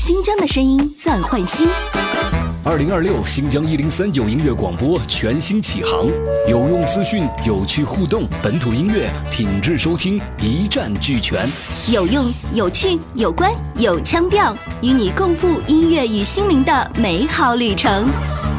新疆的声音暂换新。 2026新疆1039音乐广播全新启航，有用资讯，有趣互动，本土音乐品质收听一站俱全， 有用、有趣、有关、有腔调，与你共赴音乐与心灵的美好旅程。